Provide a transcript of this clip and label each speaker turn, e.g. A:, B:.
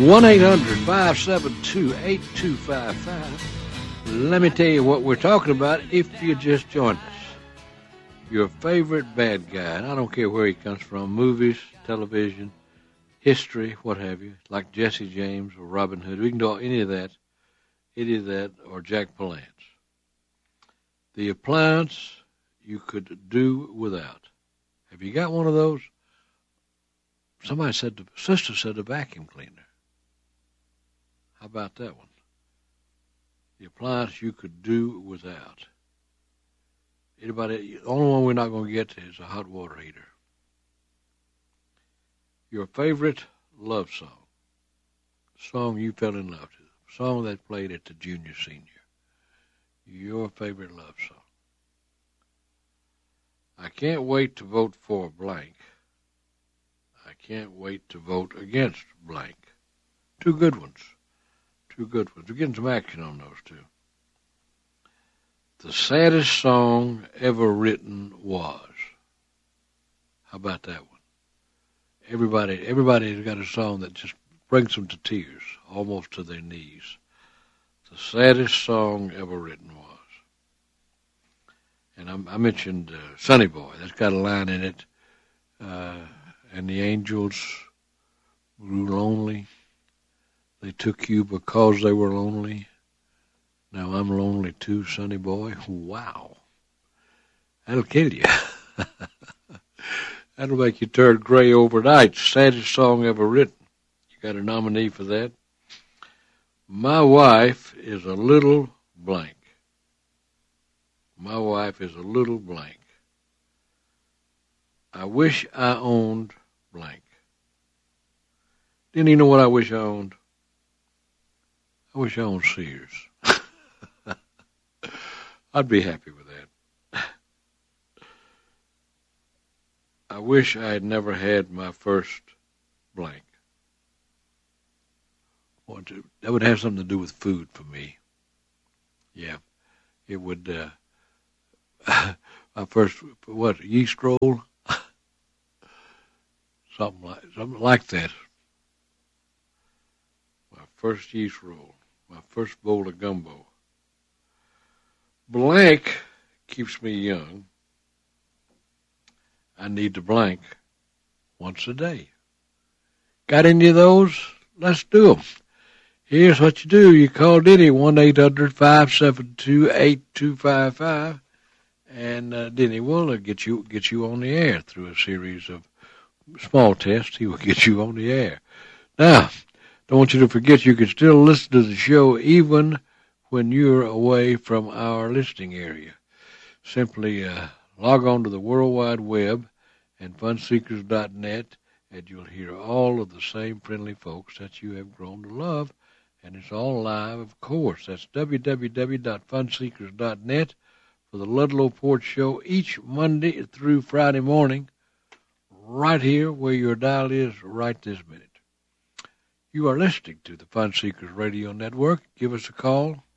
A: 1-800-572-8255. Let me tell you what we're talking about if you just joined us. Your favorite bad guy, and I don't care where he comes from, movies, television, history, what have you, like Jesse James or Robin Hood. We can do any of that, or Jack Palance. The appliance you could do without. Have you got one of those? Somebody said, sister said the vacuum cleaner. How about that one? The appliance you could do without. Anybody? The only one we're not going to get to is a hot water heater. Your favorite love song you fell in love with, song that played at the junior, senior. Your favorite love song. I can't wait to vote for blank. I can't wait to vote against blank. Two good ones. We're getting some action on those two. The saddest song ever written was. How about that one? Everybody's got a song that just brings them to tears, almost to their knees. The saddest song ever written was. And I mentioned Sonny Boy. That's got a line in it. And the angels grew lonely. They took you because they were lonely. Now I'm lonely too, Sonny Boy. Wow. That'll kill you. That'll make you turn gray overnight. Saddest song ever written. You got a nominee for that? My wife is a little blank. My wife is a little blank. I wish I owned blank. Didn't you know what I wish I owned? I wish I owned Sears. I'd be happy with that. I wish I had never had my first blank. That would have something to do with food for me. Yeah, it would. My first, yeast roll? something like that. My first yeast roll. My first bowl of gumbo. Blank keeps me young. I need the blank once a day. Got any of those? Let's do them. Here's what you do. You call Denny, 1-800-572-8255. And Denny will get you on the air through a series of small tests. He will get you on the air. Now, don't want you to forget you can still listen to the show even when you're away from our listening area. Simply log on to the World Wide Web and funseekers.net, and you'll hear all of the same friendly folks that you have grown to love. And it's all live, of course. That's www.funseekers.net for the Ludlow Port Show each Monday through Friday morning, right here where your dial is right this minute. You are listening to the Fun Seekers Radio Network. Give us a call,